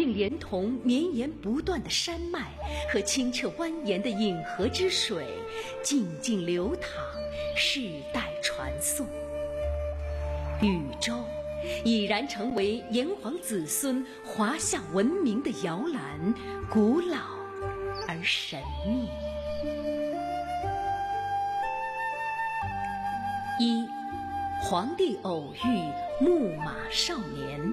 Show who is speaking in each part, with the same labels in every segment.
Speaker 1: 并连同绵延不断的山脉和清澈蜿蜒的饮河之水，静静流淌，世代传颂。禹州已然成为炎黄子孙华夏文明的摇篮，古老而神秘。一，皇帝偶遇牧马少年。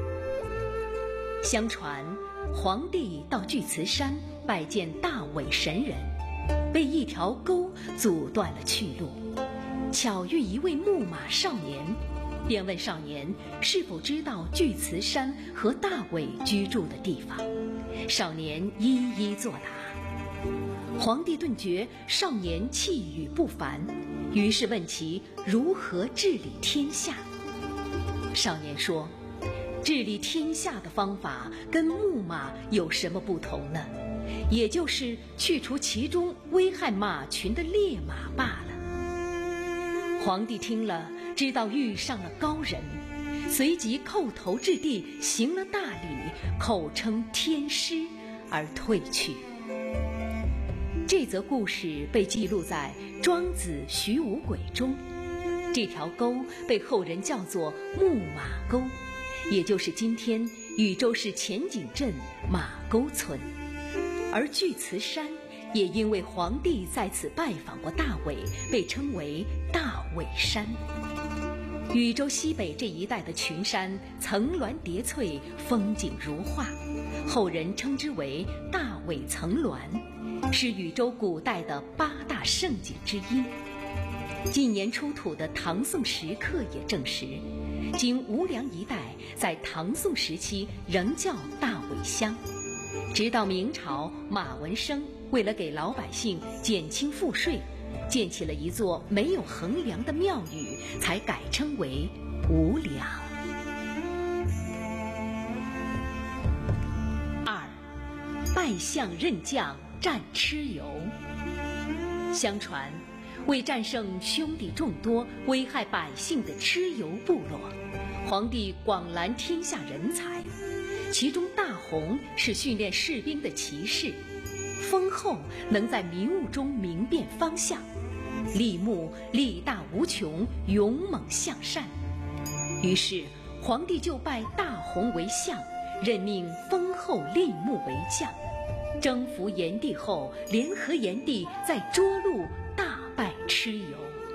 Speaker 1: 相传，皇帝到巨慈山拜见大尾神人，被一条沟阻断了去路，巧遇一位牧马少年，便问少年是否知道巨慈山和大尾居住的地方。少年一一作答。皇帝顿觉少年气宇不凡，于是问其如何治理天下。少年说，治理天下的方法跟牧马有什么不同呢？也就是去除其中危害马群的烈马罢了。皇帝听了，知道遇上了高人，随即叩头至地，行了大礼，口称天师，而退去。这则故事被记录在《庄子·徐无鬼》中。这条沟被后人叫做牧马沟，也就是今天禹州市前井镇马沟村。而巨慈山也因为皇帝在此拜访过大尾，被称为大尾山。禹州西北这一带的群山层峦叠翠，风景如画，后人称之为大尾层峦，是禹州古代的8大胜景之一。近年出土的唐宋石刻也证实，今无梁一带在唐宋时期仍叫大尾乡。直到明朝，马文生为了给老百姓减轻赋税，建起了一座没有横梁的庙宇，才改称为无梁。2，拜相任将战蚩尤。相传，为战胜兄弟众多、危害百姓的蚩尤部落，皇帝广揽天下人才，其中大鸿是训练士兵的骑士，封后能在迷雾中明辨方向，立木力大无穷，勇猛向善。于是皇帝就拜大鸿为相，任命封后立木为将。征服炎帝后，联合炎帝在涿鹿大败蚩尤。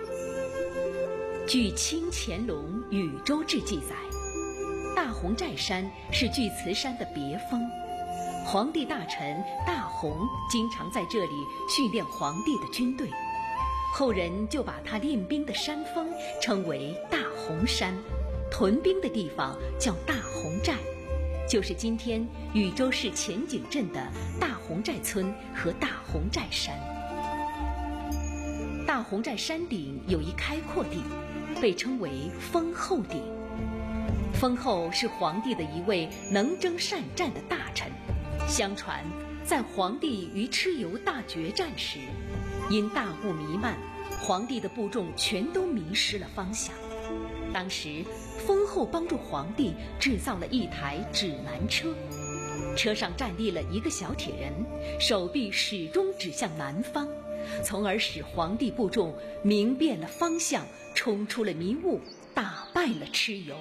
Speaker 1: 据《清乾隆禹州志》记载，大鸿寨山是巨慈山的别峰，皇帝大臣大鸿经常在这里训练皇帝的军队，后人就把他练兵的山峰称为大鸿山，屯兵的地方叫大鸿寨，就是今天禹州市前井镇的大鸿寨村和大鸿寨山。大鸿寨山顶有一开阔地，被称为封后顶。封后是皇帝的一位能征善战的大臣，相传在皇帝与蚩尤大决战时，因大雾弥漫，皇帝的部众全都迷失了方向。当时封后帮助皇帝制造了一台指南车，车上站立了一个小铁人，手臂始终指向南方，从而使皇帝部众明辨了方向，冲出了迷雾，打败了蚩尤。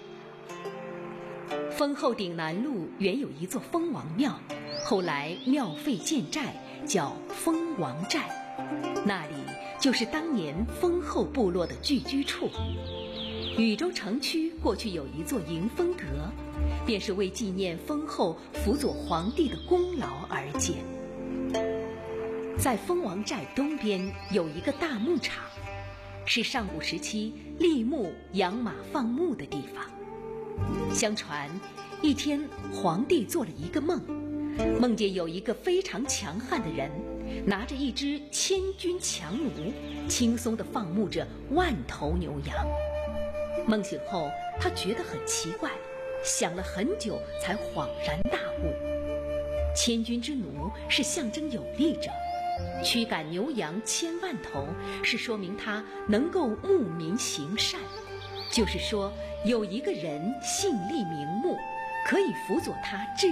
Speaker 1: 封后顶南麓原有一座封王庙，后来庙废建寨，叫封王寨，那里就是当年封后部落的聚居处。禹州城区过去有一座迎风阁，便是为纪念封后辅佐皇帝的功劳而建。在封王寨东边有一个大牧场，是上古时期立木养马放牧的地方。相传一天，皇帝做了一个梦，梦见有一个非常强悍的人拿着一只1000军强弩，轻松地放牧着10000头牛羊。梦醒后，他觉得很奇怪，想了很久才恍然大悟。1000军之弩是象征有力者，驱赶牛羊1000万头是说明他能够牧民行善，就是说有一个人姓厉名目，可以辅佐他治